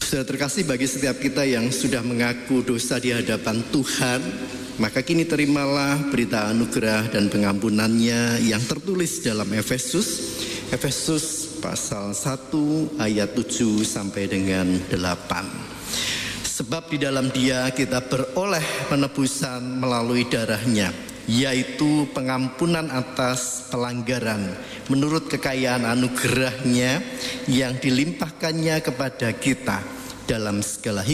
Sudah terkasih, bagi setiap kita yang sudah mengaku dosa di hadapan Tuhan, maka kini terimalah berita anugerah dan pengampunannya yang tertulis dalam Efesus pasal 1 ayat 7 sampai dengan 8. Sebab di dalam Dia kita beroleh penebusan melalui darahnya, yaitu pengampunan atas pelanggaran menurut kekayaan anugerahnya yang dilimpahkannya kepada kita dalam segala